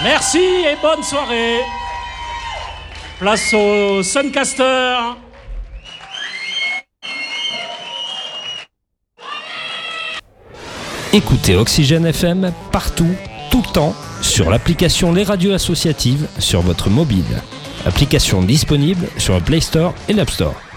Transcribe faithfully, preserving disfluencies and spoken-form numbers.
Merci et bonne soirée. Place au Suncaster. Écoutez Oxygène F M partout, tout le temps, sur l'application Les Radios Associatives sur votre mobile. Application disponible sur le Play Store et l'App Store.